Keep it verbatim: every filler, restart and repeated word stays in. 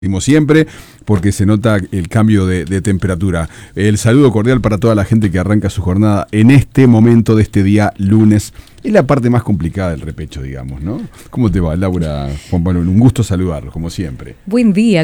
Como siempre, porque se nota el cambio de, de temperatura. El saludo cordial para toda la gente que arranca su jornada en este momento de este día lunes. Es la parte más complicada del repecho, digamos, ¿no? ¿Cómo te va, Laura? Juan Pablo, un gusto saludarlos, como siempre. Buen día.